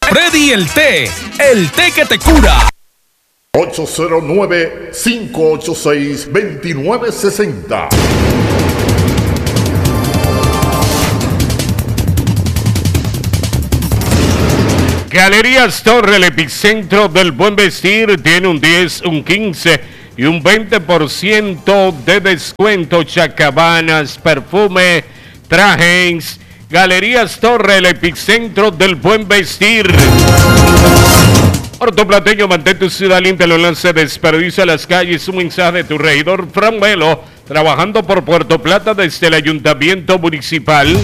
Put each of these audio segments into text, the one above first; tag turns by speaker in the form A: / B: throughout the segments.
A: Freddy el té que te cura.
B: 809-586-2960.
C: Galerías Torre, el epicentro del buen vestir, tiene un 10, un 15 y un 20% de descuento. Chacabanas, perfume, trajes. Galerías Torre, el epicentro del buen vestir. Ortoplateño, mantén tu ciudad limpia, no lance desperdicio a las calles. Un mensaje de tu regidor Fran Melo, trabajando por Puerto Plata desde el Ayuntamiento Municipal.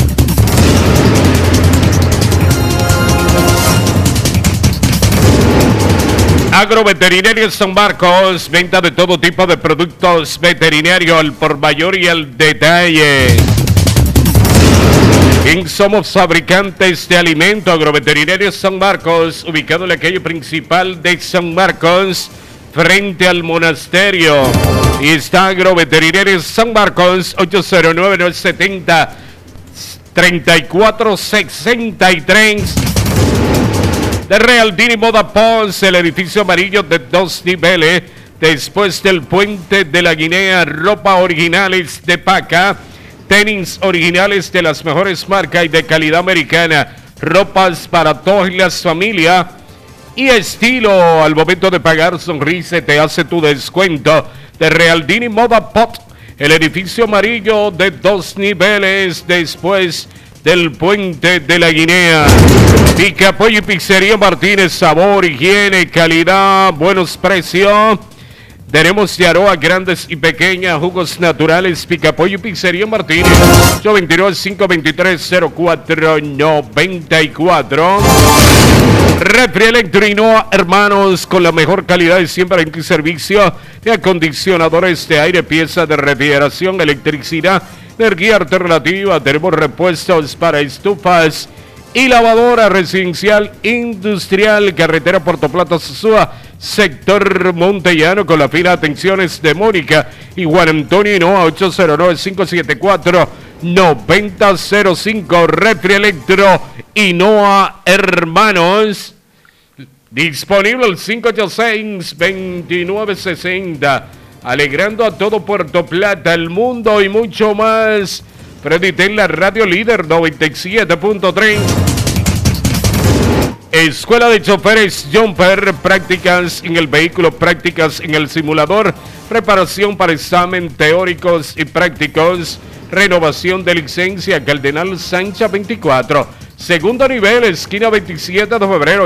C: Agroveterinaria San Marcos, venta de todo tipo de productos veterinarios al por mayor y al detalle. Somos fabricantes de alimentos. Agroveterinaria San Marcos, ubicado en la calle principal de San Marcos, frente al monasterio. Y está Agroveterinaria San Marcos, 809-970-3463. De Real Dini Moda Ponce, el edificio amarillo de 2 niveles, después del puente de la Guinea, ropa originales de paca, tenis originales de las mejores marcas y de calidad americana, ropas para todas las familias y estilo. Al momento de pagar, Sonrise te hace tu descuento. De Real Dini Moda Pot, el edificio amarillo de 2 niveles, después del puente de la Guinea. Pica Pollo y Pizzería Martínez, sabor, higiene, calidad, buenos precios. Tenemos de aroa grandes y pequeñas, jugos naturales. Pica Pollo y Pizzería Martínez, 829-523-0494. Refri Electro Inoa, hermanos, con la mejor calidad y siempre en tu servicio de acondicionadores de aire, piezas de refrigeración, electricidad, energía alternativa. Tenemos repuestos para estufas y lavadora residencial industrial. Carretera Puerto Plata, Sosúa, sector Montellano, con la fila de atenciones de Mónica y Juan Antonio Hinoa, 809-574-9005. Refri Electro Hinoa, hermanos, disponible el 586-2960, alegrando a todo Puerto Plata, el mundo y mucho más. Freddy Ten, la radio líder 97.3. Escuela de Choferes Jumper, prácticas en el vehículo, prácticas en el simulador, preparación para examen teóricos y prácticos, renovación de licencia. Cardenal Sancha 24, segundo nivel, esquina 27 de febrero,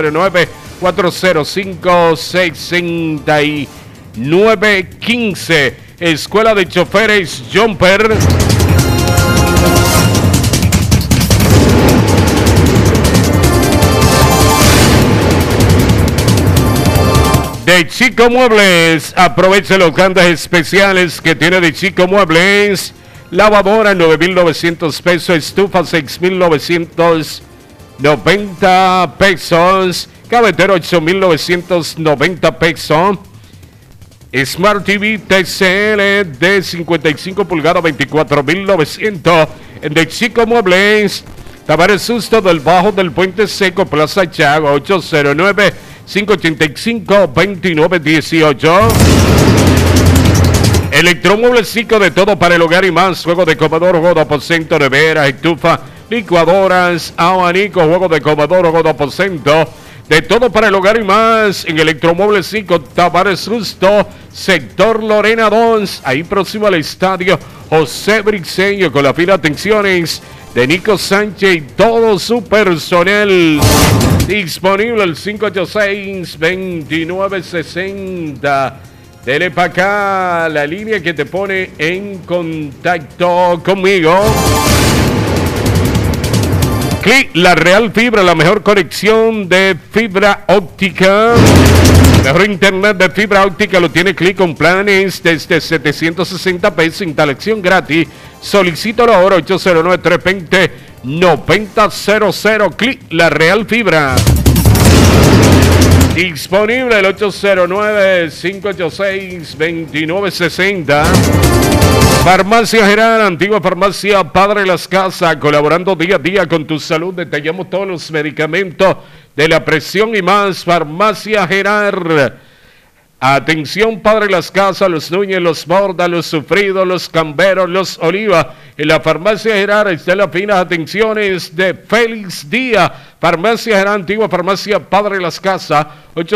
C: 809-405-6915. Escuela de Choferes Jumper. De Chico Muebles, aproveche los grandes especiales que tiene de Chico Muebles. Lavadora 9,900 pesos, estufa 6,990 pesos, gavetero 8,990 pesos. Smart TV TCL de 55 pulgadas, 24,900 en De Chico Muebles. Tavares Susto del Bajo del Puente Seco, Plaza Chago, 809-585-2918. Electromuebles Cico, de todo para el hogar y más. Juego de comedor, juego de aposento, nevera, estufa, licuadoras, abanico, juego de comedor, juego de aposento. De todo para el hogar y más en Electromuebles 5, Tavares Justo, sector Lorena Dons, ahí próximo al estadio José Briceño, con la fila de atenciones de Nico Sánchez y todo su personal. Disponible el 586-2960. Dele para acá la línea que te pone en contacto conmigo. Clic La Real Fibra, la mejor conexión de fibra óptica. Mejor internet de fibra óptica lo tiene Clic, con planes desde 760 pesos, instalación gratis. Solicítalo ahora, 809-320-9000. Clic La Real Fibra. Disponible el 809-586-2960. Farmacia Geral, antigua farmacia Padre Las Casas, colaborando día a día con tu salud. Detallamos todos los medicamentos de la presión y más. Farmacia Geral. Atención, Padre Las Casas, los Núñez, los Borda, los Sufridos, los Camberos, los Oliva. En la Farmacia Geral están las finas atenciones de Félix Díaz. Farmacia Geral, antigua farmacia Padre Las Casas,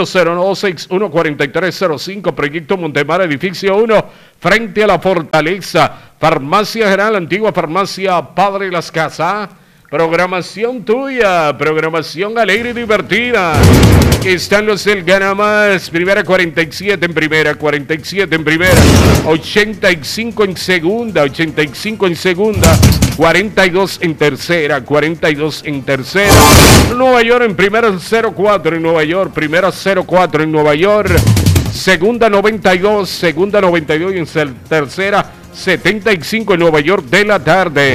C: 809-614305, Proyecto Montemar, edificio 1, frente a la Fortaleza. Farmacia Geral, antigua farmacia Padre Las Casas. Programación tuya, programación alegre y divertida. Aquí están los del Gana Más. Primera 47 en primera, 47 en primera, 85 en segunda, 85 en segunda, 42 en tercera, 42 en tercera. Nueva York en primera 04 en Nueva York, primera 04 en Nueva York, segunda 92, segunda 92 y en tercera 75 en Nueva York de la tarde.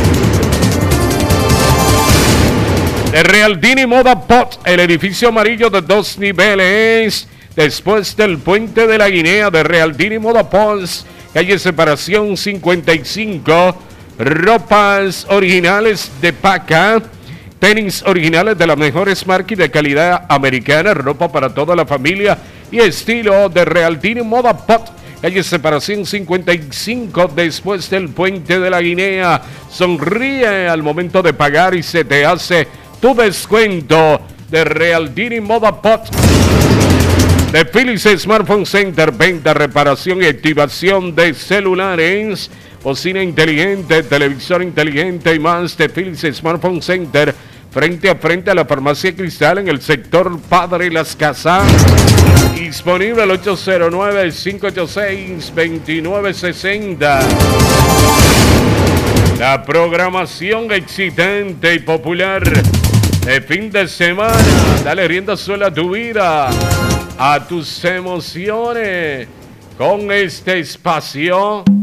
C: De Realdini Moda Pot, el edificio amarillo de 2 niveles, después del puente de la Guinea. De Realdini Moda Pot, calle Separación 55, ropas originales de paca, tenis originales de las mejores marcas y de calidad americana, ropa para toda la familia y estilo. De Realdini Moda Pot, calle Separación 55, después del puente de la Guinea. Sonríe al momento de pagar y se te hace tu descuento. De Realdini Moda Pot. De Philips Smartphone Center, venta, reparación y activación de celulares, bocina inteligente, televisor inteligente y más. De Philips Smartphone Center, frente a frente a la Farmacia Cristal, en el sector Padre Las Casas. Disponible al 809-586-2960. La programación excitante y popular de fin de semana. Dale rienda suelta a tu vida, a tus emociones, con este espacio